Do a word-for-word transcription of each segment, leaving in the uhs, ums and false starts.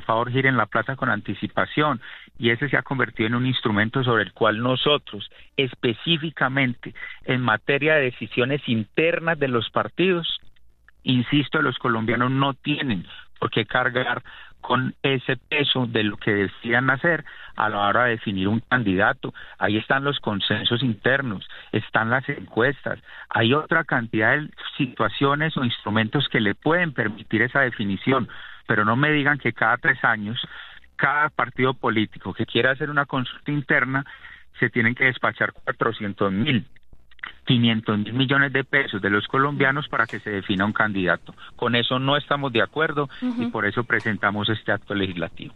favor giren la plata con anticipación, y ese se ha convertido en un instrumento sobre el cual nosotros, específicamente en materia de decisiones internas de los partidos, insisto, los colombianos no tienen por qué cargar con ese peso de lo que decidan hacer a la hora de definir un candidato. Ahí están los consensos internos, están las encuestas, hay otra cantidad de situaciones o instrumentos que le pueden permitir esa definición, pero no me digan que cada tres años, cada partido político que quiera hacer una consulta interna, se tienen que despachar cuatrocientos mil, quinientos mil millones de pesos de los colombianos para que se defina un candidato. Con eso no estamos de acuerdo, uh-huh. y por eso presentamos este acto legislativo.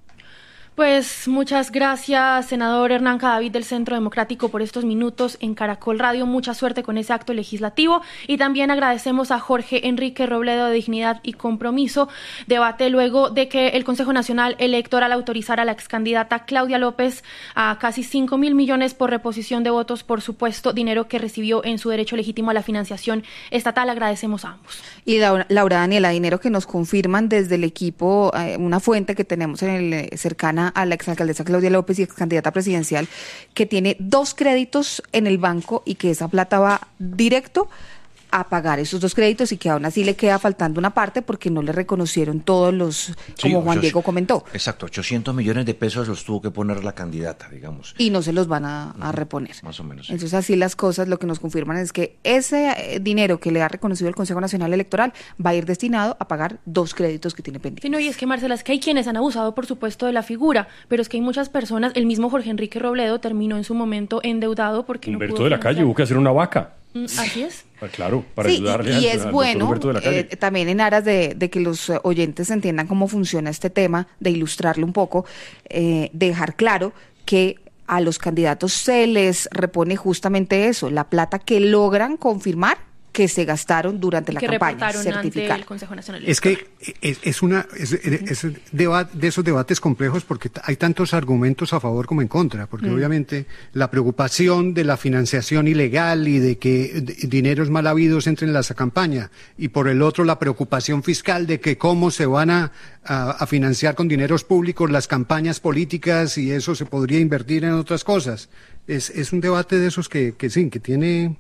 Pues muchas gracias, senador Hernán Cadavid del Centro Democrático, por estos minutos en Caracol Radio. Mucha suerte con ese acto legislativo, y también agradecemos a Jorge Enrique Robledo de Dignidad y Compromiso. Debate luego de que el Consejo Nacional Electoral autorizara a la excandidata Claudia López a casi cinco mil millones por reposición de votos por supuesto dinero que recibió en su derecho legítimo a la financiación estatal. Agradecemos a ambos. Y Laura, Laura Daniela, dinero que nos confirman desde el equipo, eh, una fuente que tenemos en el eh, cercana a la exalcaldesa Claudia López y excandidata presidencial, que tiene dos créditos en el banco y que esa plata va directo a pagar esos dos créditos, y que aún así le queda faltando una parte porque no le reconocieron todos los, como sí, Juan Diego comentó. Exacto, ochocientos millones de pesos los tuvo que poner la candidata, digamos. Y no se los van a, a reponer. Más o menos. Entonces así las cosas, lo que nos confirman es que ese dinero que le ha reconocido el Consejo Nacional Electoral va a ir destinado a pagar dos créditos que tiene pendientes. Sí, no, y es que, Marcela, es que hay quienes han abusado, por supuesto, de la figura, pero es que hay muchas personas, el mismo Jorge Enrique Robledo terminó en su momento endeudado porque Humberto no pudo de la financiar. Calle, hubo que hacer una vaca. Así es. Claro, para sí, ayudarle y, y al, es al bueno, eh, también en aras de, de que los oyentes entiendan cómo funciona este tema, de ilustrarlo un poco, eh, dejar claro que a los candidatos se les repone justamente eso, la plata que logran confirmar que se gastaron durante la que campaña, certificar. Ante el Consejo Nacional es que es, es una es, es deba, de esos debates complejos, porque hay tantos argumentos a favor como en contra, porque mm. obviamente la preocupación de la financiación ilegal y de que de, dineros mal habidos entren en la campaña, y por el otro la preocupación fiscal de que cómo se van a, a, a financiar con dineros públicos las campañas políticas, y eso se podría invertir en otras cosas. Es, es un debate de esos que, que sí, que tiene...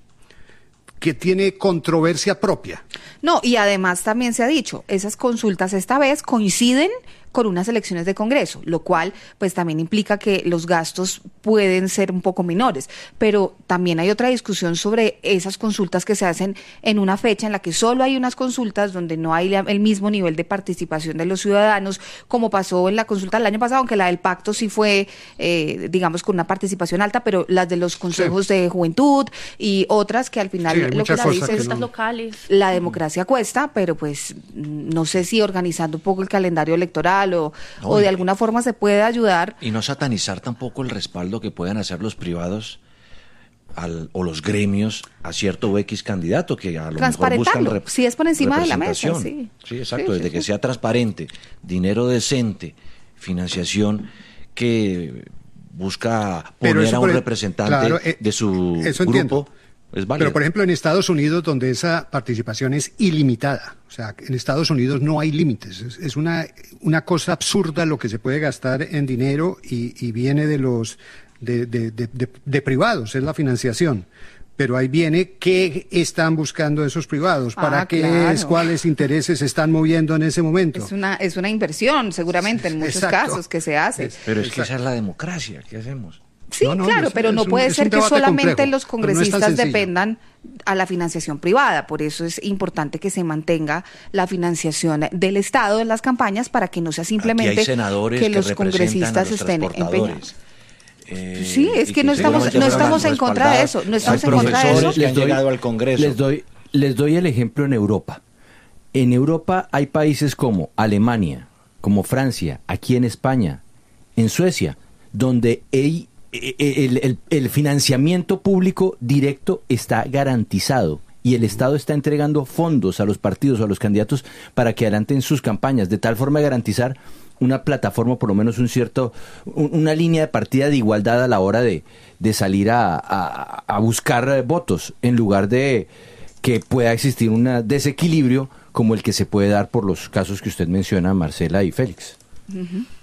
que tiene controversia propia. No, y además también se ha dicho, esas consultas esta vez coinciden con unas elecciones de Congreso, lo cual pues también implica que los gastos pueden ser un poco menores, pero también hay otra discusión sobre esas consultas que se hacen en una fecha en la que solo hay unas consultas donde no hay el mismo nivel de participación de los ciudadanos, como pasó en la consulta del año pasado, aunque la del pacto sí fue, eh, digamos, con una participación alta, pero las de los consejos sí. de juventud y otras que al final sí, lo que se dice es no. locales. La democracia cuesta, pero pues no sé si organizando un poco el calendario electoral O, no, o de alguna forma se puede ayudar. Y no satanizar tampoco el respaldo que puedan hacer los privados al, o los gremios a cierto o X candidato que a lo mejor buscan rep- si es por encima de la mesa. Sí, sí exacto, sí, desde sí, que sí. sea transparente, dinero decente, financiación que busca poner a un el, representante claro, eh, de su grupo. Entiendo. Es válido. Pero, por ejemplo, en Estados Unidos, donde esa participación es ilimitada, o sea, en Estados Unidos no hay límites, es, es una, una cosa absurda lo que se puede gastar en dinero y, y viene de los de, de, de, de, de privados, es la financiación. Pero ahí viene qué están buscando esos privados, para ah, qué claro. es, cuáles intereses se están moviendo en ese momento. Es una, es una inversión, seguramente, en muchos Exacto. casos que se hace. Pero es que esa es la democracia, ¿qué hacemos? Sí, no, no, claro, es, pero es no un, puede ser que solamente complejo, los congresistas no es dependan a la financiación privada. Por eso es importante que se mantenga la financiación del Estado en las campañas, para que no sea simplemente que, que los congresistas los estén empeñados. Eh, sí, es que, que no estamos no estamos en contra de eso, no estamos en contra de eso. Que han llegado al Congreso. Les doy les doy el ejemplo en Europa. En Europa hay países como Alemania, como Francia, aquí en España, en Suecia, donde hay El, el, el financiamiento público directo está garantizado y el Estado está entregando fondos a los partidos o a los candidatos para que adelanten sus campañas, de tal forma de garantizar una plataforma, por lo menos un cierto, un, una línea de partida de igualdad a la hora de, de salir a, a, a buscar votos, en lugar de que pueda existir un desequilibrio como el que se puede dar por los casos que usted menciona, Marcela y Félix. Uh-huh.